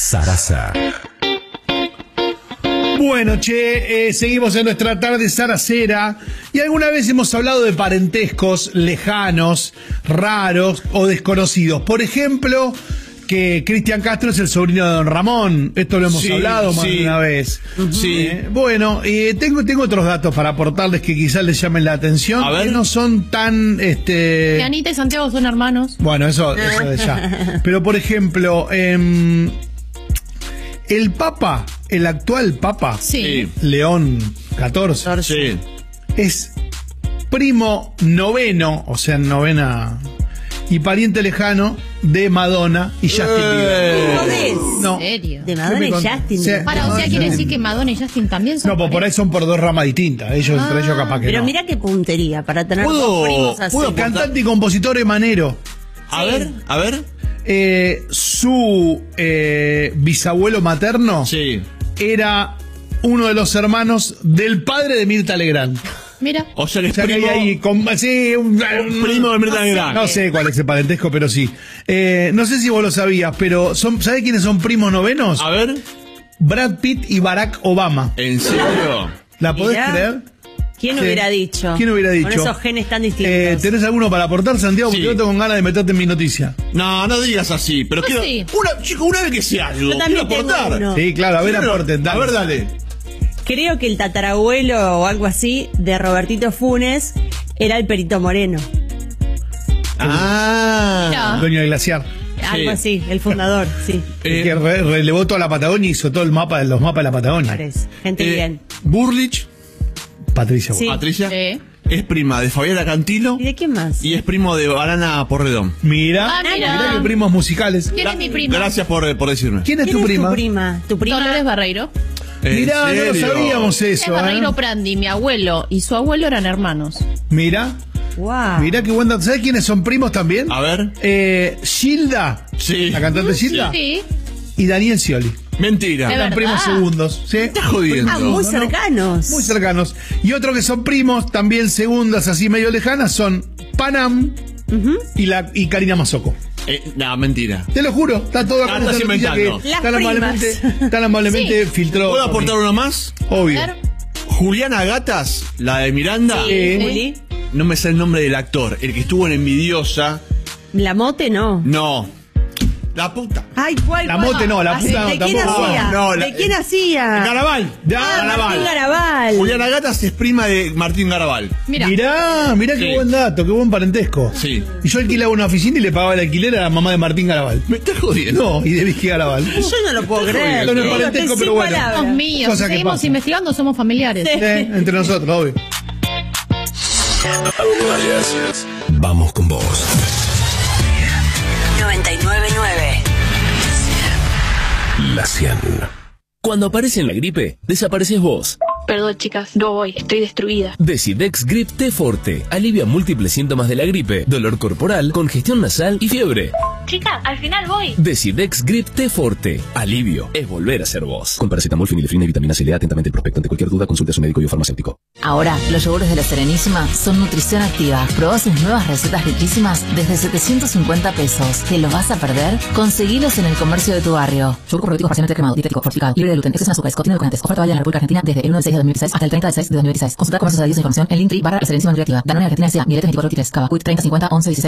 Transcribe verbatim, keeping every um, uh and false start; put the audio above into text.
Sarasa. Bueno, che, eh, seguimos en nuestra tarde zaracera y alguna vez hemos hablado de parentescos lejanos, raros o desconocidos. Por ejemplo, que Cristian Castro es el sobrino de Don Ramón. Esto lo hemos Sí, hablado más sí. de una vez. Sí. Eh, bueno, eh, tengo, tengo otros datos para aportarles que quizás les llamen la atención, A ver. que no son tan... este Que Anita y Santiago son hermanos. Bueno, eso, eso de ya. Pero, por ejemplo, eh, el Papa, el actual Papa, Sí. León catorce, Sí. es primo noveno, o sea, novena, y pariente lejano de Madonna y Justin Bieber. ¿Jodés? No. ¿En serio? De Madonna y Yo me con- Justin. Sí. Para, o sea, quiere decir que Madonna y Justin también son. No, pues por ahí son por dos ramas distintas. Ellos, entre ellos, capaz que Pero no. mira qué puntería para tener ¿Puedo- dos primos así. puedo- Cantante y compositor emanero. A Sí. ver, a ver. Eh, su eh, bisabuelo materno Sí. era uno de los hermanos del padre de Mirta Legrand. Mira. O sea que O es sea que hay primo, ahí, con- sí, un, un primo de Mirta Legrand. No sé cuál es el parentesco, pero sí. Eh, no sé si vos lo sabías, pero son, ¿sabés quiénes son primos novenos? A ver. Brad Pitt y Barack Obama. ¿En serio? ¿La podés Mirá. creer? ¿Quién Sí. hubiera dicho? ¿Quién hubiera dicho? Con esos genes tan distintos. Eh, ¿Tenés alguno para aportar, Santiago? Porque Sí. yo tengo ganas de meterte en mi noticia. No, no digas así. Pero Pues quiero. sí. Una, chico, una vez que sea algo. Yo también quiero tengo aportar. uno. Sí, claro, a ver, Quiero- aporten. A ver, dale. Creo que el tatarabuelo o algo así de Robertito Funes era el Perito Moreno. Ah. Mira. Dueño de Glaciar. Algo así, el fundador, sí. El Eh, que re- relevó toda la Patagonia y hizo todo el mapa de los mapas de la Patagonia. Parece. Gente eh, bien. Burlich, Patricia. Sí. Patricia, Sí. es prima de Fabiana Cantilo ¿Y de quién más? y es primo de Banana Porredón. Mira, Ah, mira. mira que primos musicales. ¿Quién es mi prima? Gracias por, por decirme. ¿Quién es ¿Quién tu es prima? tu prima? ¿Tu prima? Dolores Barreiro. ¿En Mirá, no lo serio? sabíamos Es eso, Barreiro ¿eh? Prandi, mi abuelo y su abuelo eran hermanos. Mira, Wow. mira qué buen dato. ¿Sabes quiénes son primos también? A ver. Eh, Gilda, Sí. la cantante Gilda, Sí. y Daniel Scioli. Mentira. Es Eran verdad. primos segundos, ¿sí? Estás jodiendo. Ah, muy No, no. cercanos. Muy cercanos. Y otro que son primos, también segundas, así medio lejanas, son Panam y, la, y Karina Mazzocco. Eh, no, mentira. Te lo juro, está todo acá Ah, en esta estás noticia inventando. que Las tan amablemente, primas. tan amablemente filtró. ¿Puedo por aportar mí. uno más? Obvio. Claro. Juliana Gatas, la de Miranda. Sí. Juli. No me sé el nombre del actor. El que estuvo en Envidiosa. La mote no. No. La puta. Ay, ¿cuál? La cuál? mote no, la Ah, puta ¿De no, quién tampoco. hacía? No, la- ¿De quién hacía? Garabal. De Ah, Martín Garabal. Garabal. Juliana Gatas es prima de Martín Garabal. Mira. Mirá, mirá qué Sí. buen dato, qué buen parentesco. Sí. Y yo alquilaba una oficina y le pagaba el alquiler a la mamá de Martín Garabal. Me estás jodiendo. No, y de Vicky Garabal. Yo no lo puedo creer. Esto no es Digo, parentesco, sin pero bueno. palabras. Dios mío, Cosa si que seguimos pasa. investigando, somos familiares. Sí. Eh, entre nosotros, obvio. Vamos con vos. noventa y nueve punto nueve. La cien. Cuando aparece en la gripe, desapareces vos. Perdón, chicas, no voy, estoy destruida. Decidex Grip T Forte alivia múltiples síntomas de la gripe, dolor corporal, congestión nasal y fiebre. Chicas, al final voy. Decidex Grip T Forte. Alivio es volver a ser vos. Con paracetamol, fenilefrina y vitamina C. Lea atentamente el prospecto. Ante cualquier duda, consulte a su médico y o farmacéutico. Ahora, los yogures de la Serenísima son nutrición activa. Probá sus nuevas recetas riquísimas desde setecientos cincuenta pesos. ¿Te los vas a perder? Conseguilos en el comercio de tu barrio. Yogur probiótico parcialmente cremado, dietético, fortificado, libre de gluten, exceso en azúcares, contiene edulcorantes. Oferta válida en la República Argentina desde el uno de seis de dos mil dieciséis hasta el treinta de seis de dos mil dieciséis. Consulta comercios adicionales e información en Linktree barra la Serenísima Nutriactiva. Danone Argentina S A, Miletes veinticuatro veintitrés, Cava, Quit treinta cincuenta once dieciséis.